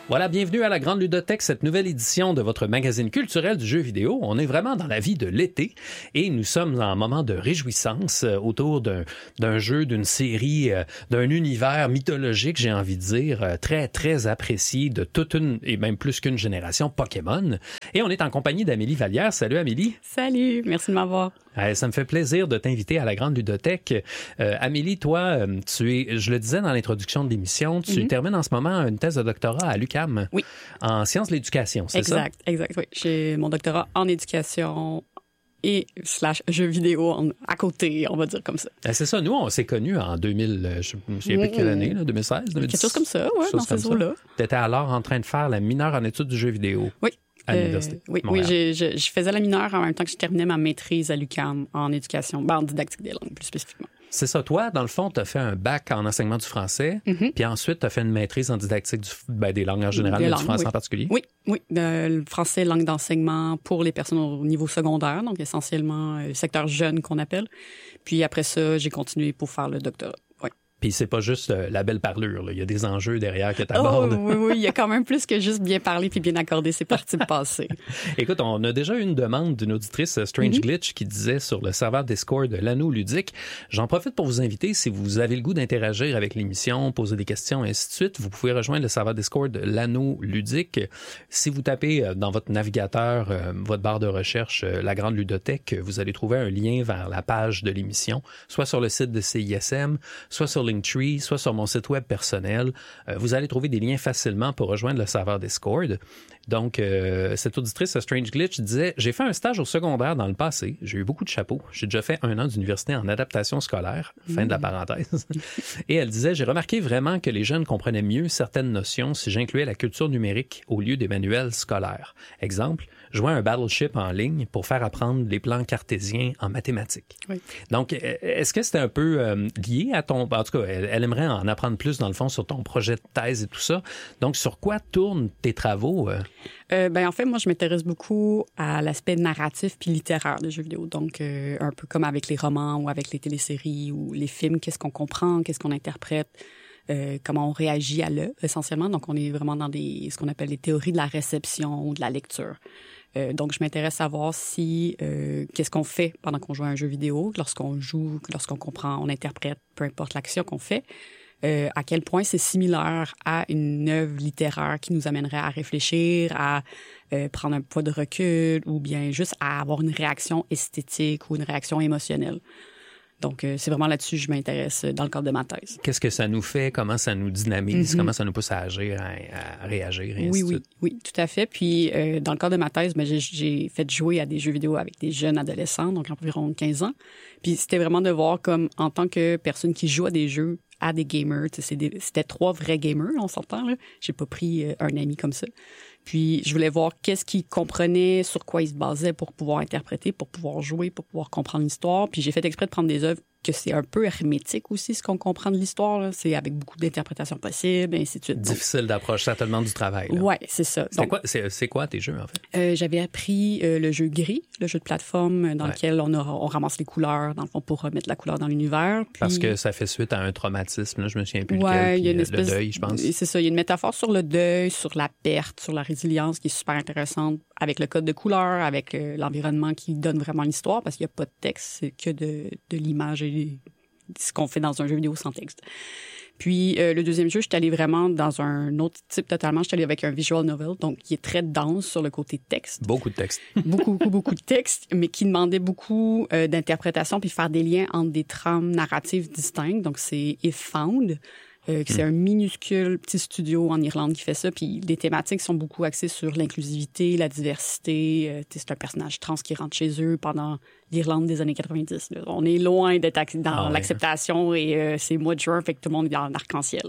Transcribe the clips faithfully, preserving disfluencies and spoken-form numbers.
Voilà, bienvenue à la Grande Ludothèque, cette nouvelle édition de votre magazine culturel du jeu vidéo. On est vraiment dans la vie de l'été et nous sommes dans un moment de réjouissance autour d'un, d'un jeu, d'une série, d'un univers mythologique, j'ai envie de dire, très, très apprécié de toute une, et même plus qu'une génération, Pokémon. Et on est en compagnie d'Amélie Vallière. Salut Amélie. Salut, merci de m'avoir. Euh, ça me fait plaisir de t'inviter à la Grande Ludothèque. Euh, Amélie, toi, tu es, je le disais dans l'introduction de l'émission, tu mm-hmm. termines en ce moment une thèse de doctorat à l'U Q A M. Oui. En sciences de l'éducation, c'est exact, ça? Exact, exact, oui. J'ai mon doctorat en éducation et slash jeux vidéo en, à côté, on va dire comme ça. C'est ça. Nous, on s'est connus en deux mille, je ne me souviens plus de quelle année, là, deux mille seize, deux mille dix. Quelque chose comme ça, oui, dans ces eaux-là. Tu étais alors en train de faire la mineure en études du jeu vidéo. Oui. À l'université. Euh, oui, oui j'ai, je, je faisais la mineure en même temps que je terminais ma maîtrise à l'U Q A M en éducation, ben, en didactique des langues plus spécifiquement. C'est ça. Toi, dans le fond, tu as fait un bac en enseignement du français, mm-hmm. puis ensuite, tu as fait une maîtrise en didactique du, ben, des langues en général, mais du français oui. en particulier. Oui, oui. Euh, le français, langue d'enseignement pour les personnes au niveau secondaire, donc essentiellement le secteur jeune qu'on appelle. Puis après ça, j'ai continué pour faire le doctorat. Oui. Puis c'est pas juste euh, la belle parlure, là. Il y a des enjeux derrière que tu abordes. Oh, oui, oui, il y a quand même plus que juste bien parler puis bien accorder ses parties passées. Écoute, on a déjà eu une demande d'une auditrice, Strange mm-hmm. Glitch, qui disait sur le serveur Discord de l'Anneau Ludique. J'en profite pour vous inviter, si vous avez le goût d'interagir avec l'émission, poser des questions, et ainsi de suite, vous pouvez rejoindre le serveur Discord de l'Anneau Ludique. Si vous tapez dans votre navigateur, euh, votre barre de recherche, euh, la Grande Ludothèque, vous allez trouver un lien vers la page de l'émission, soit sur le site de C I S M, soit sur Linktree, soit sur mon site web personnel. Euh, vous allez trouver des liens facilement pour rejoindre le serveur Discord. Donc, euh, cette auditrice, Strange Glitch, disait « J'ai fait un stage au secondaire dans le passé. J'ai eu beaucoup de chapeaux. J'ai déjà fait un an d'université en adaptation scolaire. » Fin mmh. de la parenthèse. Et elle disait « J'ai remarqué vraiment que les jeunes comprenaient mieux certaines notions si j'incluais la culture numérique au lieu des manuels scolaires. Exemple, jouer à un battleship en ligne pour faire apprendre les plans cartésiens en mathématiques. Oui. » Donc, est-ce que c'était un peu euh, lié à ton... En tout cas, elle, elle aimerait en apprendre plus, dans le fond, sur ton projet de thèse et tout ça. Donc, sur quoi tournent tes travaux? Euh? Euh, ben, en fait, moi, je m'intéresse beaucoup à l'aspect narratif puis littéraire des jeux vidéo. Donc, euh, un peu comme avec les romans ou avec les téléséries ou les films, qu'est-ce qu'on comprend, qu'est-ce qu'on interprète, euh, comment on réagit à l'œuvre, essentiellement. Donc, on est vraiment dans des, ce qu'on appelle les théories de la réception ou de la lecture. Euh, donc, je m'intéresse à voir si euh, qu'est-ce qu'on fait pendant qu'on joue à un jeu vidéo, lorsqu'on joue, lorsqu'on comprend, on interprète, peu importe l'action qu'on fait. Euh, à quel point c'est similaire à une œuvre littéraire qui nous amènerait à réfléchir, à euh, prendre un poids de recul ou bien juste à avoir une réaction esthétique ou une réaction émotionnelle. Donc, euh, c'est vraiment là-dessus que je m'intéresse dans le cadre de ma thèse. Qu'est-ce que ça nous fait? Comment ça nous dynamise? Mm-hmm. Comment ça nous pousse à agir, à, à réagir, et ainsi oui, de oui, suite? Oui, tout à fait. Puis, euh, dans le cadre de ma thèse, ben, j'ai, j'ai fait jouer à des jeux vidéo avec des jeunes adolescents, donc environ quinze ans. Puis, c'était vraiment de voir comme, en tant que personne qui joue à des jeux, à des gamers, c'est des, c'était trois vrais gamers, on s'entend, là. J'ai pas pris euh, un ami comme ça. Puis, je voulais voir qu'est-ce qu'ils comprenaient, sur quoi ils se basaient pour pouvoir interpréter, pour pouvoir jouer, pour pouvoir comprendre l'histoire. Puis, j'ai fait exprès de prendre des œuvres que c'est un peu hermétique aussi, ce qu'on comprend de l'histoire, là. C'est avec beaucoup d'interprétations possibles, et ainsi de suite. Difficile Donc, d'approche, ça te demande du travail, là. Ouais, c'est ça. C'est, Donc, quoi, c'est, c'est quoi tes jeux, en fait? Euh, j'avais appris euh, le jeu Gris, le jeu de plateforme dans ouais. lequel on, a, on ramasse les couleurs, dans le fond, pour remettre la couleur dans l'univers. Puis... Parce que ça fait suite à un traumatisme, là, je me souviens plus ouais, lequel, il y a une espèce... le deuil, je pense. C'est ça, il y a une métaphore sur le deuil, sur la perte, sur la résilience qui est super intéressante, avec le code de couleur, avec euh, l'environnement qui donne vraiment l'histoire, parce qu'il n'y a pas de texte, c'est que de, de l'image et ce qu'on fait dans un jeu vidéo sans texte. Puis, euh, le deuxième jeu, je suis allée vraiment dans un autre type totalement. Je suis allée avec un visual novel, donc qui est très dense sur le côté texte. Beaucoup de texte. beaucoup, beaucoup, beaucoup de texte, mais qui demandait beaucoup euh, d'interprétation puis faire des liens entre des trames narratives distinctes. Donc, c'est If Found. Euh, c'est un minuscule petit studio en Irlande qui fait ça. Puis les thématiques sont beaucoup axées sur l'inclusivité, la diversité. Euh, c'est un personnage trans qui rentre chez eux pendant l'Irlande des années quatre-vingt-dix. Là. On est loin d'être dans ah ouais. l'acceptation et euh, c'est mois de juin, fait que tout le monde est dans l'arc-en-ciel.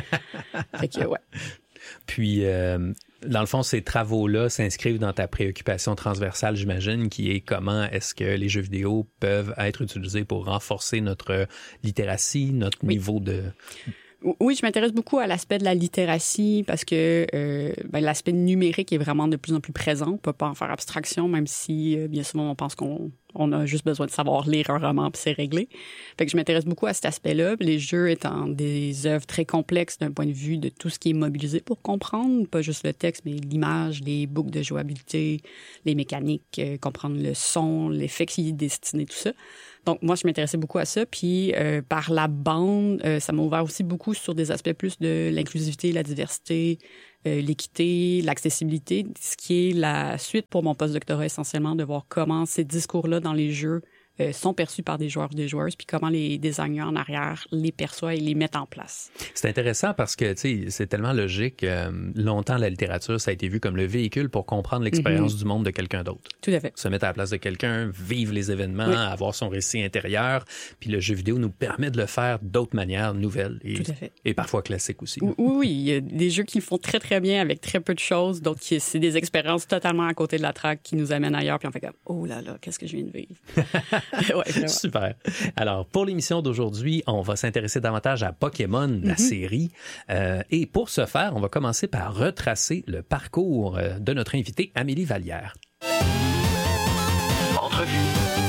Fait que, ouais. Puis, euh, dans le fond, ces travaux-là s'inscrivent dans ta préoccupation transversale, j'imagine, qui est comment est-ce que les jeux vidéo peuvent être utilisés pour renforcer notre littératie, notre oui. niveau de... Oui, je m'intéresse beaucoup à l'aspect de la littératie parce que euh, ben, l'aspect numérique est vraiment de plus en plus présent. On peut pas en faire abstraction, même si euh, bien souvent on pense qu'on On a juste besoin de savoir lire un roman puis c'est réglé. Fait que je m'intéresse beaucoup à cet aspect-là. Les jeux étant des œuvres très complexes d'un point de vue de tout ce qui est mobilisé pour comprendre, pas juste le texte, mais l'image, les boucles de jouabilité, les mécaniques, euh, comprendre le son, l'effet qui est destiné, tout ça. Donc, moi, je m'intéressais beaucoup à ça. Puis, euh, par la bande, euh, ça m'a ouvert aussi beaucoup sur des aspects plus de l'inclusivité, la diversité, euh, l'équité, l'accessibilité, ce qui est la suite pour mon postdoctorat essentiellement, de voir comment ces discours-là dans les jeux euh, sont perçus par des joueurs ou des joueuses, puis comment les designers en arrière les perçoivent et les mettent en place. C'est intéressant parce que, tu sais, c'est tellement logique. Euh, longtemps, la littérature, ça a été vu comme le véhicule pour comprendre l'expérience mm-hmm. du monde de quelqu'un d'autre. Tout à fait. Se mettre à la place de quelqu'un, vivre les événements, oui. avoir son récit intérieur. Puis le jeu vidéo nous permet de le faire d'autres manières nouvelles et, Tout à fait. et parfois classiques aussi. Oui, oui, il y a des jeux qui font très, très bien avec très peu de choses. D'autres, qui, c'est des expériences totalement à côté de la traque qui nous amènent ailleurs. Puis on fait comme, oh là là, qu'est-ce que je viens de vivre? Ouais, super. Alors, pour l'émission d'aujourd'hui, on va s'intéresser davantage à Pokémon, la mm-hmm. série. Euh, et pour ce faire, on va commencer par retracer le parcours de notre invitée Amélie Vallière. Entrevue.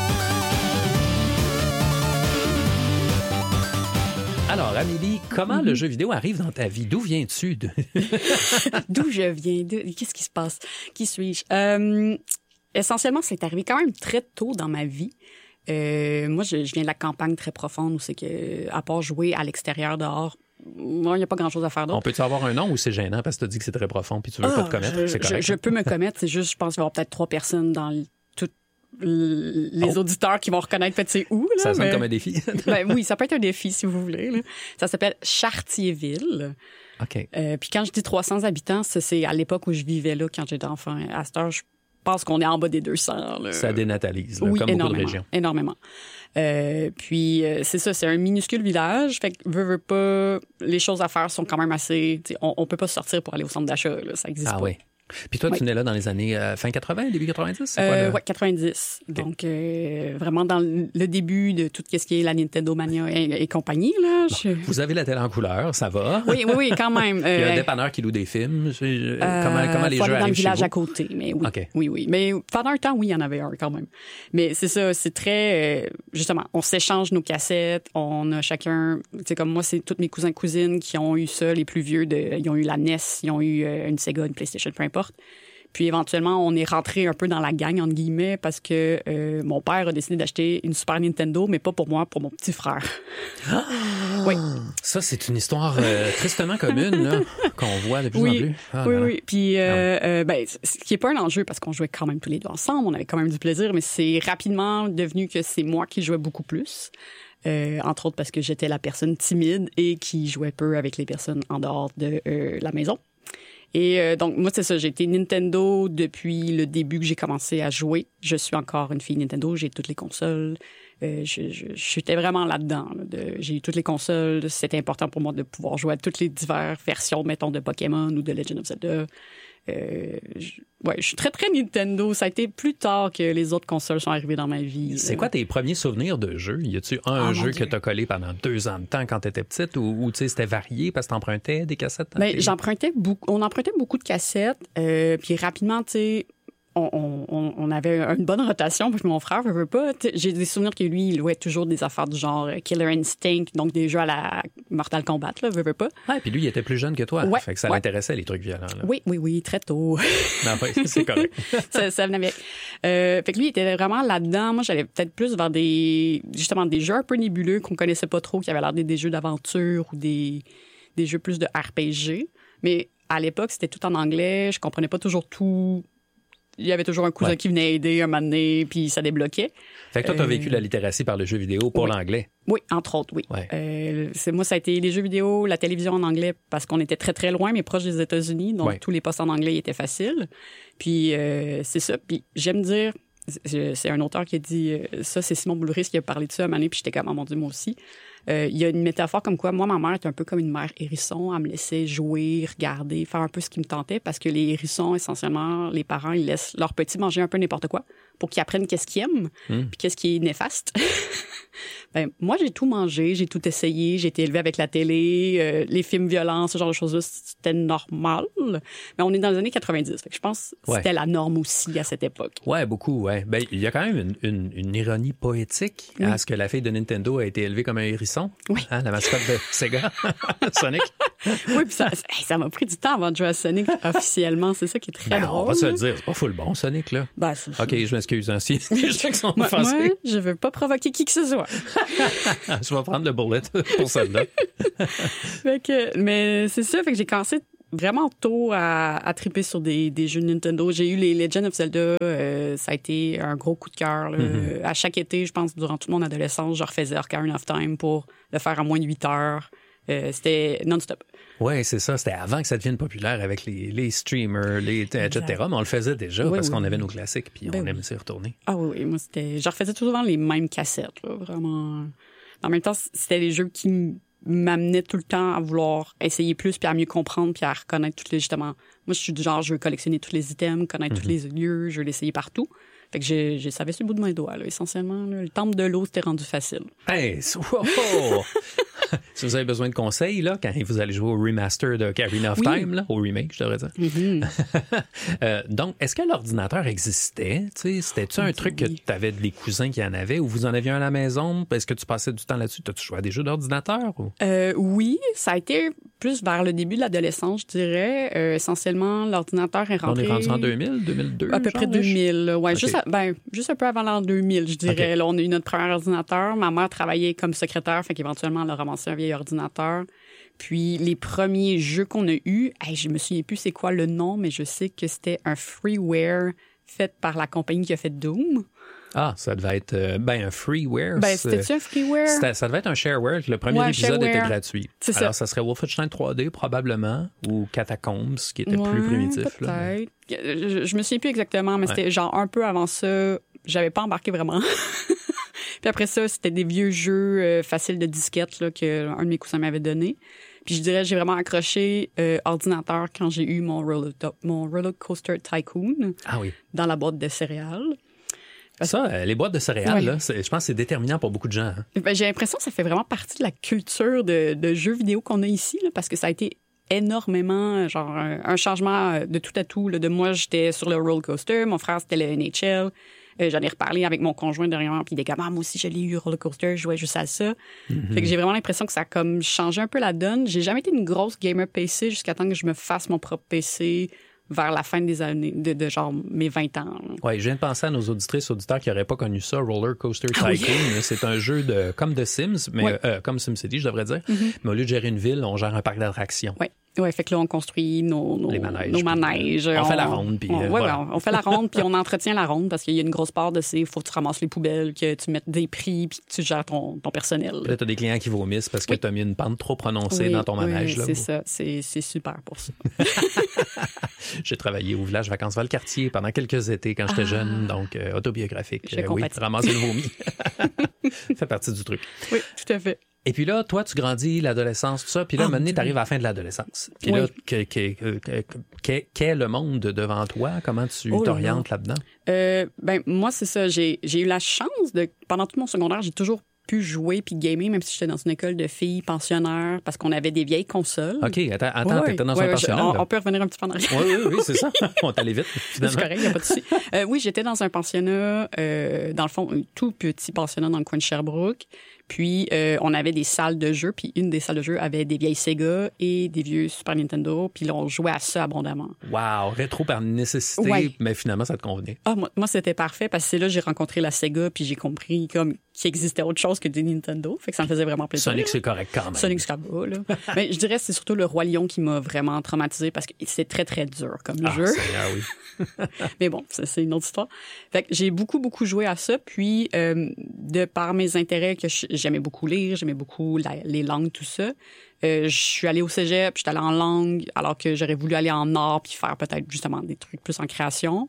Alors, Amélie, comment mm-hmm. le jeu vidéo arrive dans ta vie? D'où viens-tu? De... D'où je viens? De... Qu'est-ce qui se passe? Qui suis-je? Euh, essentiellement, c'est arrivé quand même très tôt dans ma vie. Euh, moi, je, je viens de la campagne très profonde où c'est que, à part jouer à l'extérieur, dehors, il n'y a pas grand-chose à faire d'autre. On peut-tu avoir un nom ou c'est gênant parce que tu as dit que c'est très profond puis tu veux ah, pas te commettre? Je, c'est correct. Je, je peux me commettre, c'est juste, je pense qu'il va y avoir peut-être trois personnes dans le, tout, les oh. auditeurs qui vont reconnaître peut-être c'est où. Là, ça sonne mais... comme un défi. Ben, oui, ça peut être un défi si vous voulez. Là. Ça s'appelle Chartierville. OK. Euh, puis quand je dis trois cents habitants, c'est, c'est à l'époque où je vivais là quand j'étais enfant. À cette heure, je pense qu'on est en bas des deux cents. Là. Ça dénatalise, là, oui, comme beaucoup de régions. Énormément. Euh, puis euh, c'est ça, c'est un minuscule village. Fait que veux, veux pas, les choses à faire sont quand même assez. On, on peut pas sortir pour aller au centre d'achat, là, ça existe ah, pas. Oui. Puis toi, tu oui. venais là dans les années euh, fin quatre-vingts, début quatre-vingt-dix? C'est quoi, euh, le... Oui, quatre-vingt-dix. Okay. Donc, euh, vraiment dans le début de tout ce qui est la Nintendo Mania et, et compagnie. Là, bon, je... Vous avez la télé en couleur, ça va? Oui, oui, oui, quand même. Il y a un dépanneur qui loue des films. Euh, comment, comment les jeux arrivent dans le village chez vous? à côté, mais oui. Okay. Oui, oui. Mais pendant un temps, oui, il y en avait un quand même. Mais c'est ça, c'est très... Euh, justement, on s'échange nos cassettes. On a chacun... Tu sais, comme moi, c'est tous mes cousins cousines qui ont eu ça, les plus vieux. De, ils ont eu la N E S, ils ont eu euh, une Sega, une PlayStation, peu importe. Puis éventuellement, on est rentré un peu dans la gang, entre guillemets, parce que euh, mon père a décidé d'acheter une Super Nintendo, mais pas pour moi, pour mon petit frère. Ah! Oui. Ça, c'est une histoire euh, tristement commune, là, qu'on voit de plus oui. en plus. Ah, oui, là, là. oui. Puis, euh, ah, euh, ben, ce qui n'est pas un enjeu, parce qu'on jouait quand même tous les deux ensemble, on avait quand même du plaisir, mais c'est rapidement devenu que c'est moi qui jouais beaucoup plus. Euh, entre autres parce que j'étais la personne timide et qui jouait peu avec les personnes en dehors de euh, la maison. Et euh, donc, moi, c'est ça, j'ai été Nintendo depuis le début que j'ai commencé à jouer. Je suis encore une fille Nintendo, j'ai toutes les consoles. Euh, je, je, j'étais vraiment là-dedans. Là, de, j'ai eu toutes les consoles. C'était important pour moi de pouvoir jouer à toutes les diverses versions, mettons, de Pokémon ou de Legend of Zelda. Euh, je, ouais, je suis très, très Nintendo. Ça a été plus tard que les autres consoles sont arrivées dans ma vie. C'est quoi tes premiers souvenirs de jeux? Y a-tu un oh, jeu que t'as collé pendant deux ans de temps quand t'étais petite ou, ou tu sais, c'était varié parce que t'empruntais des cassettes? Ben, tes... j'empruntais beaucoup, on empruntait beaucoup de cassettes. Euh, puis rapidement, tu sais, On, on, on avait une bonne rotation parce que mon frère veut, veut pas. J'ai des souvenirs que lui, il louait toujours des affaires du genre Killer Instinct, donc des jeux à la Mortal Kombat, là, veut, veut pas. Ouais, puis lui, il était plus jeune que toi. Ouais, fait que ça ouais. l'intéressait, les trucs violents. Là. Oui, oui, oui, très tôt. Non, ouais, c'est correct. ça, ça venait avec. Euh, fait que lui, il était vraiment là-dedans. Moi, j'allais peut-être plus vers des, justement, des jeux un peu nébuleux qu'on connaissait pas trop, qui avaient l'air d'être des jeux d'aventure ou des, des jeux plus de R P G. Mais à l'époque, c'était tout en anglais. Je comprenais pas toujours tout. Il y avait toujours un cousin ouais. qui venait aider un moment donné, puis ça débloquait. Fait que toi, tu as euh... vécu la littératie par le jeu vidéo pour oui. l'anglais. Oui, entre autres, oui. Ouais. Euh, c'est, moi, ça a été les jeux vidéo, la télévision en anglais, parce qu'on était très, très loin, mais proche des États-Unis, donc ouais. tous les postes en anglais étaient faciles. Puis euh, c'est ça. Puis j'aime dire, c'est un auteur qui a dit, euh, ça, c'est Simon Boulris qui a parlé de ça un moment donné, puis j'étais comme, oh mon Dieu, moi aussi. Euh, il y a une métaphore comme quoi, moi, ma mère est un peu comme une mère hérisson. Elle me laissait jouer, regarder, faire un peu ce qui me tentait parce que les hérissons, essentiellement, les parents, ils laissent leurs petits manger un peu n'importe quoi pour qu'ils apprennent qu'est-ce qu'ils aiment mmh. puis qu'est-ce qui est néfaste. Ben, moi, j'ai tout mangé, j'ai tout essayé, j'ai été élevée avec la télé, euh, les films violents, ce genre de choses-là, c'était normal. Mais on est dans les années quatre-vingt-dix, fait que je pense que c'était ouais. la norme aussi à cette époque. Ouais, beaucoup, ouais. Ben, il y a quand même une, une, une ironie poétique oui. à ce que la fille de Nintendo a été élevée comme un hérisson. Oui. Hein, la mascotte de Sega, Sonic. Oui, puis ça, ça m'a pris du temps avant de jouer à Sonic officiellement, c'est ça qui est très ben, drôle. On va se le dire, c'est pas full bon, Sonic, là. Ben, c'est OK, je m'excuse, hein, si je sais qu'ils sont moi, offensés. Moi, je veux pas provoquer qui que ce soit. Je vais prendre le bullet pour celle-là. Fait que, mais c'est ça, fait que j'ai commencé vraiment tôt à, à triper sur des, des jeux Nintendo. J'ai eu les Legend of Zelda, euh, ça a été un gros coup de cœur. Mm-hmm. À chaque été, je pense, durant toute mon adolescence, je refaisais Ocarina of Time pour le faire en moins de huit heures. Euh, c'était non-stop. Oui, c'est ça. C'était avant que ça devienne populaire avec les, les streamers, les, et cetera. Mais on le faisait déjà oui, parce oui. qu'on avait nos classiques puis ben on oui. aimait s'y retourner. Ah oui, oui. Moi, c'était... Je refaisais souvent les mêmes cassettes, là, vraiment. En même temps, c'était les jeux qui m'amenaient tout le temps à vouloir essayer plus puis à mieux comprendre puis à reconnaître toutes les, justement. Moi, je suis du genre, je veux collectionner tous les items, connaître mm-hmm. tous les lieux, je veux l'essayer partout. Fait que j'ai, j'ai savais sur le bout de mes doigts, là, essentiellement. Là, le temple de l'eau, c'était rendu facile. Hey, wow! Si vous avez besoin de conseils, là, quand vous allez jouer au remaster de Ocarina of oui. Time, là, au remake, je devrais dire. Mm-hmm. euh, donc, est-ce que l'ordinateur existait? T'sais, c'était-tu un oui. truc que tu avais des cousins qui en avaient ou vous en aviez un à la maison? Est-ce que tu passais du temps là-dessus? T'as-tu joué à des jeux d'ordinateur? Ou? Euh, oui, ça a été plus vers le début de l'adolescence, je dirais. Euh, essentiellement, l'ordinateur est rentré... On est rendu en deux mille, deux mille deux? À peu près deux mille, ouais. Okay. Juste, à, ben, juste un peu avant l'an deux mille, je dirais. Okay. Là, on a eu notre premier ordinateur. Ma mère travaillait comme secrétaire, fait qu'éventuellement, elle a ramassé un vieil ordinateur. Puis les premiers jeux qu'on a eus, hey, je me souviens plus c'est quoi le nom, mais je sais que c'était un freeware fait par la compagnie qui a fait Doom. Ah, ça devait être euh, ben un freeware. Ben, c'était-tu un freeware? C'était, ça devait être un shareware. Le premier ouais, épisode shareware. était gratuit. C'est Alors, ça. ça serait Wolfenstein trois D probablement ou Catacombs qui était ouais, plus primitif. Peut-être. Là. Je, je me souviens plus exactement, mais ouais. c'était genre un peu avant ça. J'avais pas embarqué vraiment. Puis après ça, c'était des vieux jeux euh, faciles de disquette là, qu'un de mes cousins m'avait donné. Puis je dirais, j'ai vraiment accroché euh, ordinateur quand j'ai eu mon roller, mon roller coaster Tycoon ah oui. dans la boîte de céréales. Parce... Ça, euh, les boîtes de céréales, ouais. là, c'est, je pense que c'est déterminant pour beaucoup de gens. Hein. Ben, j'ai l'impression que ça fait vraiment partie de la culture de, de jeux vidéo qu'on a ici, là, parce que ça a été énormément, genre, un, un changement de tout à tout. Là. De moi, j'étais sur le roller coaster, mon frère, c'était le N H L. Euh, j'en ai reparlé avec mon conjoint dernièrement, puis des gars, ah, moi aussi, je l'ai eu, roller coaster, je jouais juste à ça. Mm-hmm. Fait que j'ai vraiment l'impression que ça a comme changé un peu la donne. J'ai jamais été une grosse gamer P C jusqu'à temps que je me fasse mon propre P C vers la fin des années, de, de genre mes vingt ans. Oui, je viens de penser à nos auditrices, auditeurs qui n'auraient pas connu ça, Roller Coaster Tycoon. Ah oui. C'est un jeu de comme de Sims, mais ouais. euh, comme SimCity, je devrais dire. Mm-hmm. Mais au lieu de gérer une ville, on gère un parc d'attractions. Oui. Oui, fait que là, on construit nos, nos, Les manèges, nos manèges. On, on fait la ronde. Puis, on, euh, ouais, voilà. ouais, on fait la ronde, puis on entretient la ronde parce qu'il y a une grosse part de ces, il faut que tu ramasses les poubelles, que tu mettes des prix, puis que tu gères ton, ton personnel. Puis là, tu as des clients qui vomissent parce que oui. tu as mis une pente trop prononcée oui, dans ton manège. Oui, là, c'est vous. ça. C'est, c'est super pour ça. J'ai travaillé au village Vacances Valcartier pendant quelques étés quand j'étais ah, jeune, donc euh, autobiographique. Euh, oui, ramasser le vomi. Ça fait partie du truc. Oui, tout à fait. Et puis là, toi, tu grandis, l'adolescence, tout ça, puis là, oh, maintenant, tu arrives à la fin de l'adolescence. Puis oui. là, qu'est que, que, que, qu'est le monde devant toi? Comment tu oh, t'orientes là, là-dedans? Euh, ben moi, c'est ça. J'ai, j'ai eu la chance de... Pendant tout mon secondaire, j'ai toujours pu jouer puis gamer, même si j'étais dans une école de filles pensionnaires, parce qu'on avait des vieilles consoles. OK, attends, attends ouais, t'étais dans ouais, un ouais, pensionnat. On, on peut revenir un petit peu en arrière. Oui, oui, oui, c'est ça. On t'allait vite, finalement. C'est correct, il n'y a pas de souci. Euh, oui, j'étais dans un pensionnat, euh, dans le fond, un tout petit pensionnat dans le coin de Sherbrooke. Puis, euh, on avait des salles de jeux, puis une des salles de jeux avait des vieilles Sega et des vieux Super Nintendo, puis là, on jouait à ça abondamment. Wow, rétro par nécessité, ouais. mais finalement, ça te convenait. Ah, moi, moi, c'était parfait, parce que c'est là que j'ai rencontré la Sega, puis j'ai compris comme qu'il existait autre chose que des Nintendo, fait que ça me faisait vraiment plaisir. Sonic, c'est correct quand même. Sonic, c'est pas là. Mais je dirais que c'est surtout le Roi Lion qui m'a vraiment traumatisé, parce que c'est très, très dur comme ah, jeu. Ah oui. Mais bon, ça, c'est une autre histoire. Fait que j'ai beaucoup, beaucoup joué à ça, puis euh, de par mes intérêts que j'aimais beaucoup lire, j'aimais beaucoup la, les langues, tout ça. Euh, je suis allée au cégep, puis j'étais allée en langue, alors que j'aurais voulu aller en art puis faire peut-être justement des trucs plus en création.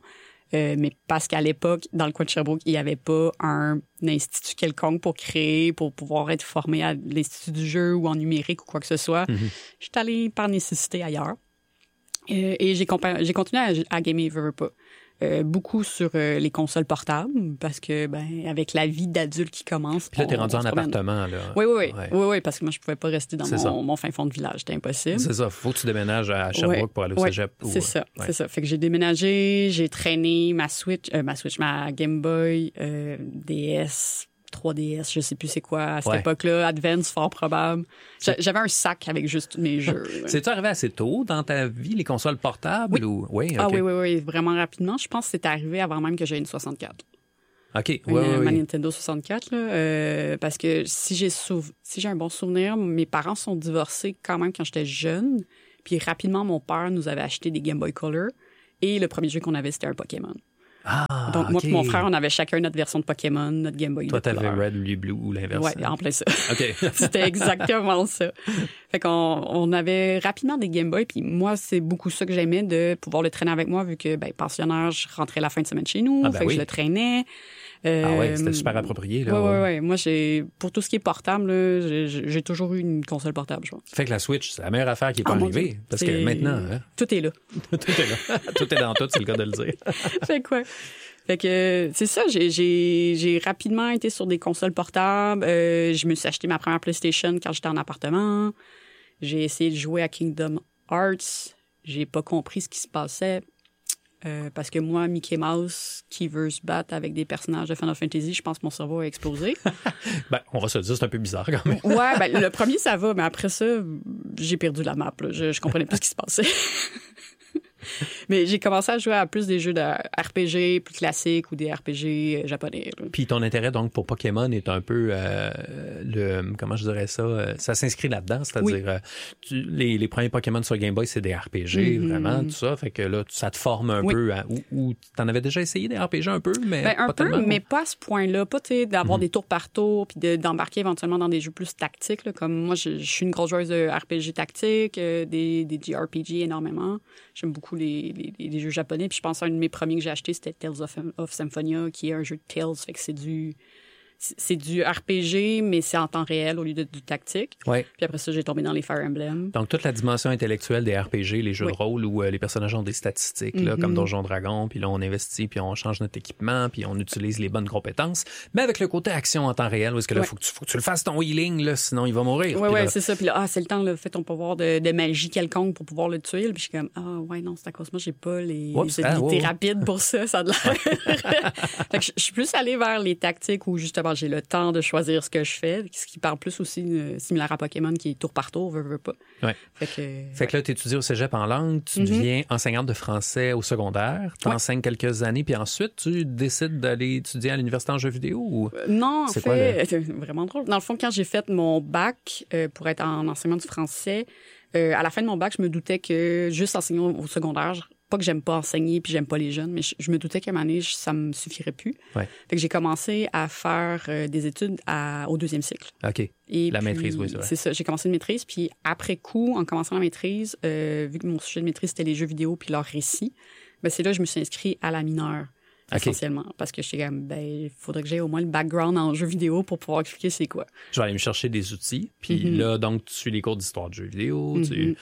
Euh, mais parce qu'à l'époque, dans le coin de Sherbrooke, il n'y avait pas un, un institut quelconque pour créer, pour pouvoir être formé à l'Institut du jeu ou en numérique ou quoi que ce soit. Mm-hmm. Je suis allée par nécessité ailleurs. Euh, et j'ai, compa- j'ai continué à, à gamer, veux, veux pas. Euh, beaucoup sur euh, les consoles portables, parce que, ben, avec la vie d'adulte qui commence... Puis là, t'es on, rendu on en appartement, là. Oui, oui, oui. Ouais. oui, oui, parce que moi, je pouvais pas rester dans mon, mon fin fond de village. C'était impossible. C'est ça. Faut que tu déménages à Sherbrooke ouais. pour aller au ouais. cégep. Ou... C'est ça, ouais. c'est ça. Fait que j'ai déménagé, j'ai traîné ma Switch, euh, ma Switch, ma Game Boy, euh, D S... trois D S, je sais plus c'est quoi à cette ouais. époque-là, Advance, fort probable. J'avais un sac avec juste mes jeux. C'est-tu arrivé assez tôt dans ta vie, les consoles portables? Oui. Ou... oui, okay. Ah oui, oui, oui, vraiment rapidement. Je pense que c'est arrivé avant même que j'aie une soixante-quatre. OK, oui, oui, oui. Ma Nintendo soixante-quatre, là, euh, parce que si j'ai, souv... si j'ai un bon souvenir, mes parents sont divorcés quand même quand j'étais jeune, puis rapidement, mon père nous avait acheté des Game Boy Color, et le premier jeu qu'on avait, c'était un Pokémon. Ah, Donc, moi okay. et mon frère, on avait chacun notre version de Pokémon, notre Game Boy. Toi, t'avais Red, lui, Blue ou l'inverse? Ouais, en plein ça. OK. C'était exactement ça. Fait qu'on on avait rapidement des Game Boy, puis moi, c'est beaucoup ça que j'aimais, de pouvoir le traîner avec moi, vu que, ben, pensionnaire, je rentrais la fin de semaine chez nous, ah, ben fait oui. que je le traînais. Euh, ah ouais, c'était super approprié, là. Ouais, ouais, ouais. Moi, j'ai, pour tout ce qui est portable, là, j'ai, j'ai toujours eu une console portable, je pense. Fait que la Switch, c'est la meilleure affaire qui est pas ah, arrivée. Parce que maintenant, hein? Tout est là. Tout est là. Tout est dans tout, c'est le cas de le dire. Fait quoi? Fait que c'est ça, j'ai, j'ai, j'ai rapidement été sur des consoles portables. Euh, je me suis acheté ma première PlayStation quand j'étais en appartement. J'ai essayé de jouer à Kingdom Hearts. J'ai pas compris ce qui se passait. Euh, parce que moi, Mickey Mouse qui veut se battre avec des personnages de Final Fantasy, je pense que mon cerveau a explosé. ben, on va se le dire, c'est un peu bizarre quand même. ouais, ben, le premier, ça va, mais après ça, j'ai perdu la map. Là. Je, je comprenais plus ce qui se passait. Mais j'ai commencé à jouer à plus des jeux de R P G plus classiques ou des R P G japonais. Là. Puis ton intérêt donc pour Pokémon est un peu euh, le comment je dirais ça, euh, ça s'inscrit là-dedans, c'est-à-dire oui. euh, tu, les, les premiers Pokémon sur Game Boy c'est des R P G mm-hmm. vraiment tout ça, fait que là ça te forme un oui. peu à, ou, ou t'en avais déjà essayé des R P G un peu, mais ben, un pas peu, tellement. Mais pas à ce point-là, pas tu sais d'avoir mm-hmm. des tours par tour puis de, d'embarquer éventuellement dans des jeux plus tactiques là, comme moi je, je suis une grosse joueuse de R P G tactique, euh, des des J R P G énormément. J'aime beaucoup les, les, les jeux japonais. Puis je pense à un de mes premiers que j'ai acheté, c'était Tales of, of Symphonia, qui est un jeu de Tales. Fait que c'est du, c'est du R P G, mais c'est en temps réel au lieu de du tactique. Ouais. Puis après ça, j'ai tombé dans les Fire Emblem. Donc, toute la dimension intellectuelle des R P G, les jeux oui. de rôle où euh, les personnages ont des statistiques, là, mm-hmm. comme Donjon Dragon, puis là, on investit, puis on change notre équipement, puis on utilise les bonnes compétences. Mais avec le côté action en temps réel, où est-ce que là, il ouais. faut, faut que tu le fasses ton healing, là, sinon il va mourir. Oui, oui, là... c'est ça. Puis là, ah, c'est le temps, là, fais ton pouvoir de, de magie quelconque pour pouvoir le tuer. Puis je suis comme, ah, ouais, non, c'est à cause de moi, j'ai pas les, Oups, les ah, habilités oh. rapides pour ça. Ça a de l'air. Fait que je, je suis plus allée vers les tactiques où, justement, j'ai le temps de choisir ce que je fais, ce qui parle plus aussi euh, similaire à Pokémon, qui est tour par tour, veut, veut pas. Ouais. Fait que, fait que là, tu étudies au cégep en langue, tu mm-hmm. deviens enseignante de français au secondaire, tu ouais. enseignes quelques années, puis ensuite, tu décides d'aller étudier à l'université en jeux vidéo? Ou... Euh, non, en c'est fait, quoi, le... vraiment drôle. Dans le fond, quand j'ai fait mon bac euh, pour être en enseignement du français, euh, à la fin de mon bac, je me doutais que juste enseigner au secondaire, pas que j'aime pas enseigner puis j'aime pas les jeunes, mais je, je me doutais qu'à un moment donné, ça me suffirait plus. Ouais. Fait que j'ai commencé à faire euh, des études à, au deuxième cycle. OK. Et la puis, maîtrise, oui, c'est vrai. C'est ça. J'ai commencé une maîtrise, puis après coup, en commençant la maîtrise, euh, vu que mon sujet de maîtrise, c'était les jeux vidéo puis leurs récits, ben c'est là que je me suis inscrite à la mineure. Okay. Essentiellement, parce que je suis comme, ben, il faudrait que j'aie au moins le background en jeux vidéo pour pouvoir expliquer c'est quoi. Je vais aller me chercher des outils, puis mm-hmm. là, donc, tu suis les cours d'histoire de jeux vidéo, mm-hmm. tu...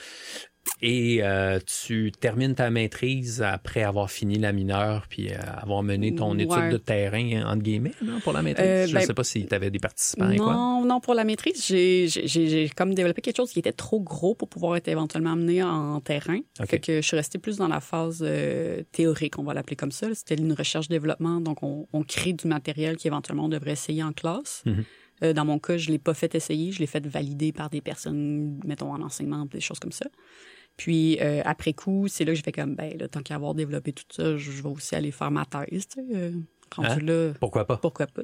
Et euh, tu termines ta maîtrise après avoir fini la mineure puis euh, avoir mené ton ouais. étude de terrain, entre guillemets, non, pour la maîtrise. Euh, je ne ben, sais pas si tu avais des participants non, et quoi. Non, non, pour la maîtrise, j'ai, j'ai, j'ai comme développé quelque chose qui était trop gros pour pouvoir être éventuellement amené en terrain. Okay. Fait que je suis restée plus dans la phase euh, théorique, on va l'appeler comme ça. C'était une recherche-développement, donc on, on crée du matériel qu'éventuellement on devrait essayer en classe. Mm-hmm. Euh, dans mon cas, je ne l'ai pas fait essayer, je l'ai fait valider par des personnes, mettons, en enseignement, des choses comme ça. Puis, euh, après coup, c'est là que j'ai fait comme, ben, là, tant qu'à avoir développé tout ça, je vais aussi aller faire ma thèse, tu sais, euh, rendu hein? là. Pourquoi pas? Pourquoi pas?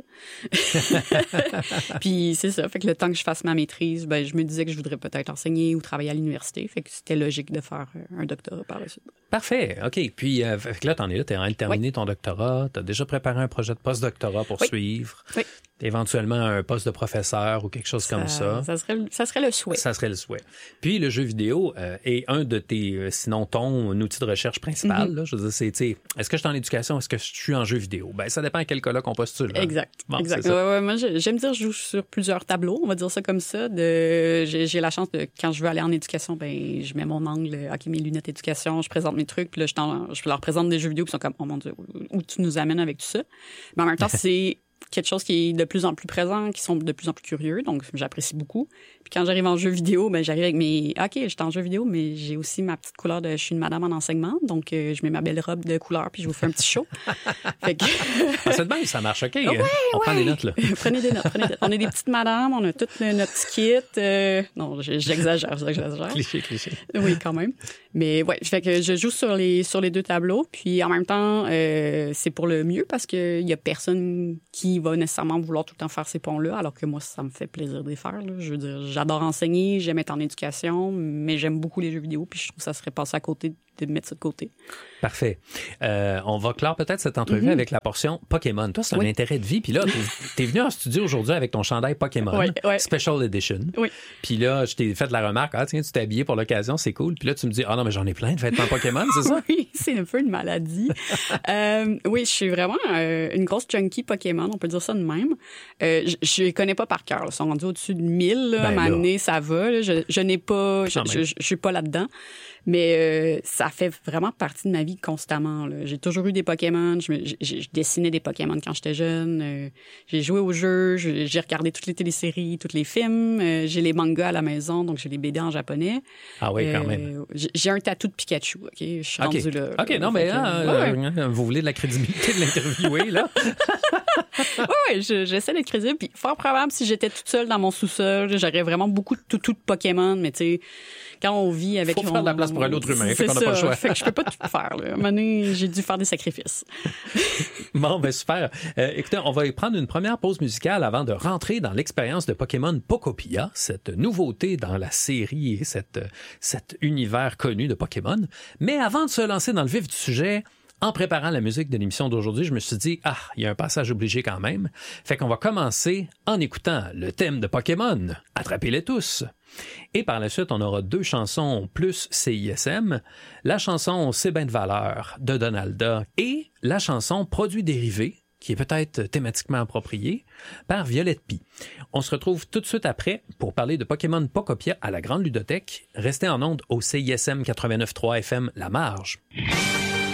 Puis c'est ça. Fait que le temps que je fasse ma maîtrise, ben, je me disais que je voudrais peut-être enseigner ou travailler à l'université. Fait que c'était logique de faire un doctorat par la suite. Parfait. OK. Puis euh, fait que là, t'en es là, t'es en train de terminer oui. ton doctorat. T'as déjà préparé un projet de post-doctorat pour oui. suivre. Oui. Éventuellement un poste de professeur ou quelque chose ça, comme ça. Ça serait, ça serait le souhait. Ça serait le souhait. Puis le jeu vidéo euh, est un de tes, euh, sinon ton outil de recherche principal. Mm-hmm. Là, je veux dire, c'est, tu sais, est-ce que je suis en éducation, est-ce que je suis en jeu vidéo? Ben, ça dépend à quel cas-là qu'on postule. Hein? Exact. Bon, exact. Ouais, ouais, moi, j'aime dire, je joue sur plusieurs tableaux, on va dire ça comme ça. De, j'ai, j'ai la chance de, quand je veux aller en éducation, ben, je mets mon angle, OK, mes lunettes d'éducation, je présente mes trucs, puis là, je, je leur présente des jeux vidéo qui sont comme, oh mon Dieu, où tu nous amènes avec tout ça? Mais en même temps, c'est quelque chose qui est de plus en plus présent, qui sont de plus en plus curieux, donc j'apprécie beaucoup. Puis quand j'arrive en jeu vidéo, ben j'arrive avec mes... OK, je suis en jeu vidéo, mais j'ai aussi ma petite couleur de... Je suis une madame en enseignement, donc euh, je mets ma belle robe de couleur, puis je vous fais un petit show. Fait que... ah, c'est de même, ça marche, OK. Ouais, on ouais. prend des notes, là. prenez des notes, prenez des notes. On est des petites madames, on a tout le, notre petit kit. Euh... Non, j'exagère, c'est ça que j'exagère. Cliché, cliché. Oui, quand même. Mais ouais, fait que je joue sur les, sur les deux tableaux, puis en même temps, euh, c'est pour le mieux parce qu'il y a personne qui va nécessairement vouloir tout le temps faire ces ponts-là, alors que moi, ça me fait plaisir de les faire. Là. Je veux dire, j'adore enseigner, j'aime être en éducation, mais j'aime beaucoup les jeux vidéo, puis je trouve que ça serait passé à côté de mettre ça de côté. Parfait. Euh, on va clore peut-être cette entrevue mm-hmm. avec la portion Pokémon. Toi, c'est un oui. intérêt de vie. Puis là, t'es, t'es venu en studio aujourd'hui avec ton chandail Pokémon, oui, oui. Special Edition. Oui. Puis là, je t'ai fait la remarque, ah tiens, tu t'es habillé pour l'occasion, c'est cool. Puis là, tu me dis, ah non, mais j'en ai plein de vêtements Pokémon, c'est ça? Oui, c'est un peu une maladie. euh, oui, je suis vraiment euh, une grosse junkie Pokémon, on peut dire ça de même. Euh, je, je les connais pas par cœur. Ils sont rendus au-dessus de mille. Là, ben, à m'amener, ça va. Là. Je, je n'ai pas... Je, je, je, je suis pas là-dedans. Mais euh, ça fait vraiment partie de ma vie constamment. Là. J'ai toujours eu des Pokémon. Je, me, je, je dessinais des Pokémon quand j'étais jeune. Euh, j'ai joué aux jeux. Je, j'ai regardé toutes les téléséries, tous les films. Euh, j'ai les mangas à la maison, donc j'ai les B D en japonais. Ah oui, quand euh, même. J'ai, j'ai un tatou de Pikachu. Ok, je suis okay. rendue là. OK, non, mais là, euh, ouais. vous voulez de la crédibilité de l'interviewer, là? Oui, ouais, je, j'essaie d'être crédible. Puis fort probable, si j'étais toute seule dans mon sous-sol, j'aurais vraiment beaucoup de tout, tout de Pokémon. Mais tu sais, quand on vit avec... Faut on, faire de la place pour un autre humain, fait qu'on n'a pas le choix. Fait que je peux pas tout faire. Là. À un moment donné, j'ai dû faire des sacrifices. Bon, ben super. Euh, écoutez, on va prendre une première pause musicale avant de rentrer dans l'expérience de Pokémon Pokopia, cette nouveauté dans la série et cette, cet univers connu de Pokémon. Mais avant de se lancer dans le vif du sujet... En préparant la musique de l'émission d'aujourd'hui, je me suis dit, ah, il y a un passage obligé quand même. Fait qu'on va commencer en écoutant le thème de Pokémon, Attrapez-les tous. Et par la suite, on aura deux chansons plus C I S M, la chanson C'est ben de valeur de Donalda et la chanson Produits dérivés, qui est peut-être thématiquement appropriée, par Violette Pie. On se retrouve tout de suite après pour parler de Pokémon Pokopia à la Grande Ludothèque. Restez en ondes au C I S M quatre-vingt-neuf point trois F M La Marge.